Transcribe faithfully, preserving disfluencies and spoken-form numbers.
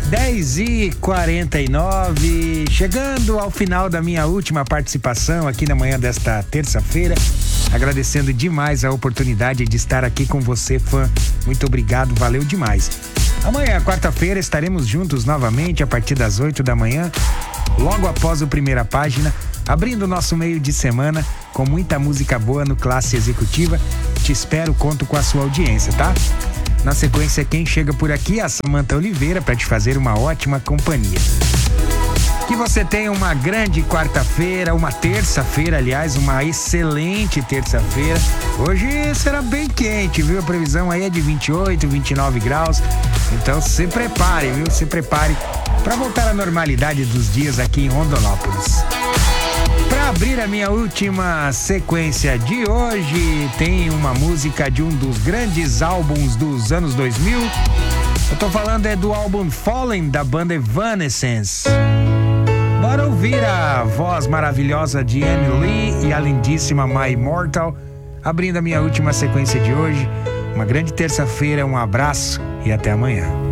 dez e quarenta e nove, chegando ao final da minha última participação aqui na manhã desta terça-feira, agradecendo demais a oportunidade de estar aqui com você, fã. Muito obrigado, valeu demais. Amanhã, quarta-feira, estaremos juntos novamente a partir das oito da manhã, logo após o Primeira Página, abrindo o nosso meio de semana com muita música boa no Classe Executiva. Te espero, conto com a sua audiência, tá? Na sequência, quem chega por aqui é a Samanta Oliveira para te fazer uma ótima companhia. Que você tenha uma grande quarta-feira, uma terça-feira, aliás, uma excelente terça-feira. Hoje será bem quente, viu? A previsão aí é de vinte e oito, vinte e nove graus. Então se prepare, viu? Se prepare para voltar à normalidade dos dias aqui em Rondonópolis. Para abrir a minha última sequência de hoje, tem uma música de um dos grandes álbuns dos anos dois mil. Eu tô falando é do álbum Fallen, da banda Evanescence. Bora ouvir a voz maravilhosa de Amy Lee e a lindíssima My Immortal, abrindo a minha última sequência de hoje. Uma grande terça-feira, um abraço e até amanhã.